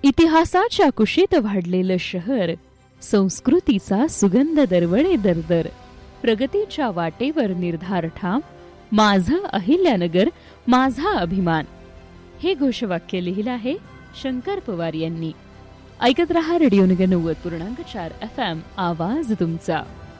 इतिहासाच्या कुशीत वाढलेलं शहर, संस्कृतीचा सुगंध दरवळे दरदर, प्रगतीच्या वाटेवर निर्धार ठाम, माझं अहिल्यानगर माझा अभिमान. हे घोषवाक्य लिहिलं आहे शंकर पवार यांनी. ऐकत रहा रेडिओ नगर 90.4 FM, आवाज तुमचा.